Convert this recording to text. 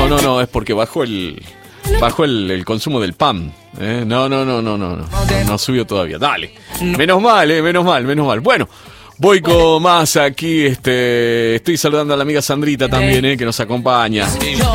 No, es porque bajó el consumo del pan. No subió todavía. Dale. Menos mal. Bueno, voy con más aquí. Estoy saludando a la amiga Sandrita también, que nos acompaña.